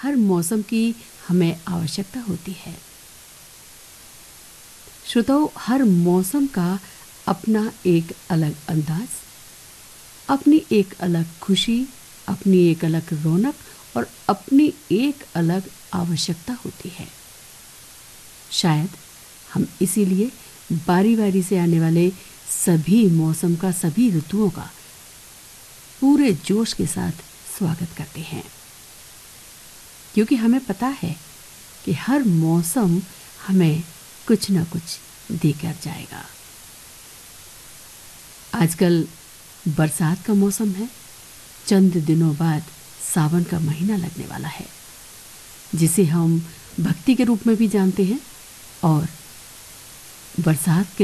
हर मौसम की हमें आवश्यकता होती है। श्रोताओं, हर मौसम का अपना एक अलग अंदाज, अपनी एक अलग खुशी, अपनी एक अलग रौनक और अपनी एक अलग आवश्यकता होती है। शायद हम इसीलिए बारी बारी से आने वाले सभी मौसम का, सभी ऋतुओं का पूरे जोश के साथ स्वागत करते हैं, क्योंकि हमें पता है कि हर मौसम हमें कुछ न कुछ देकर जाएगा। आजकल बरसात का मौसम है। चंद दिनों बाद सावन का महीना लगने वाला है, जिसे हम भक्ति के रूप में भी जानते हैं। और बरसात के